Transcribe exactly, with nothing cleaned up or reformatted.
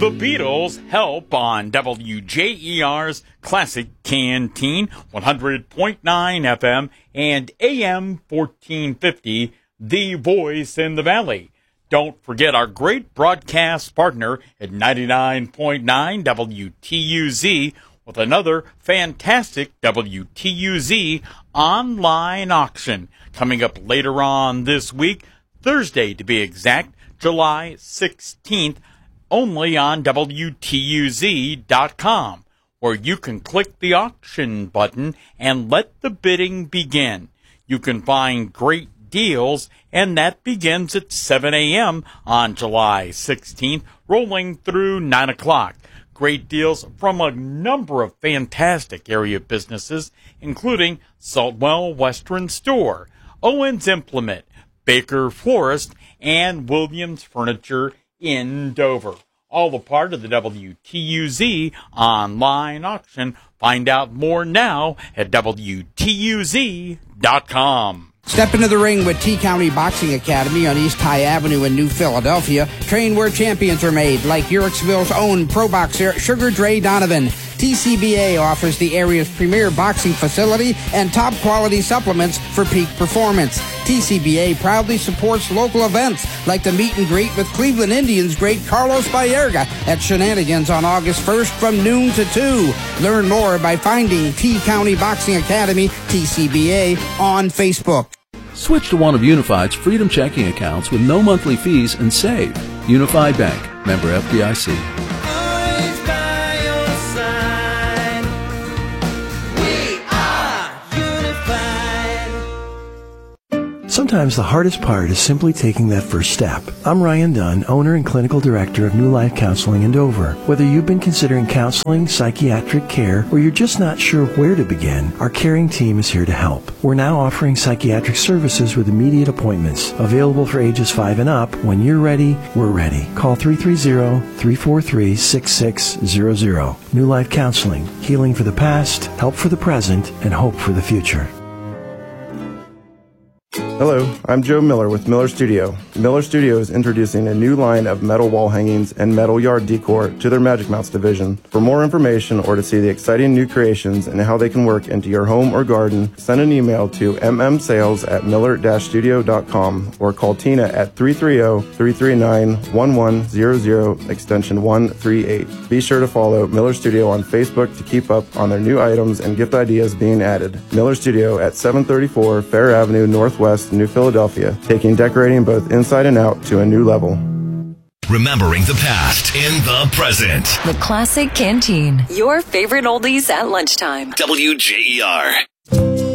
The Beatles help on W J E R's Classic Canteen, one hundred point nine F M and A M fourteen fifty, The Voice in the Valley. Don't forget our great broadcast partner at ninety-nine point nine W T U Z with another fantastic W T U Z online auction coming up later on this week, Thursday to be exact, July sixteenth, only on W T U Z dot com, where you can click the auction button and let the bidding begin. You can find great deals, and that begins at seven a.m. on July sixteenth, rolling through nine o'clock. Great deals from a number of fantastic area businesses, including Saltwell Western Store, Owens Implement, Baker Florist, and Williams Furniture in Dover. All a part of the W T U Z online auction. Find out more now at W T U Z dot com. Step into the ring with T-County Boxing Academy on East High Avenue in New Philadelphia. Train where champions are made, like Yorksville's own pro boxer Sugar Dre Donovan. T C B A offers the area's premier boxing facility and top quality supplements for peak performance. T C B A proudly supports local events like the meet and greet with Cleveland Indians great Carlos Baerga at Shenanigans on August first from noon to two. Learn more by finding T-County Boxing Academy, T C B A, on Facebook. Switch to one of Unified's Freedom checking accounts with no monthly fees and save. Unified Bank, member F D I C. Sometimes the hardest part is simply taking that first step. I'm Ryan Dunn, owner and clinical director of New Life Counseling in Dover. Whether you've been considering counseling, psychiatric care, or you're just not sure where to begin, our caring team is here to help. We're now offering psychiatric services with immediate appointments, available for ages five and up. When you're ready, we're ready. Call three three zero, three four three, six six zero zero. New Life Counseling, healing for the past, help for the present, and hope for the future. Hello, I'm Joe Miller with Miller Studio. Miller Studio is introducing a new line of metal wall hangings and metal yard decor to their Magic Mounts division. For more information or to see the exciting new creations and how they can work into your home or garden, send an email to m m sales at miller dash studio dot com or call Tina at three three zero, three three nine, one one zero zero, extension one three eight. Be sure to follow Miller Studio on Facebook to keep up on their new items and gift ideas being added. Miller Studio at seven thirty-four Fair Avenue Northwest, New Philadelphia, taking decorating both inside and out to a new level. Remembering the past in the present. The Classic Canteen. Your favorite oldies at lunchtime. W J E R.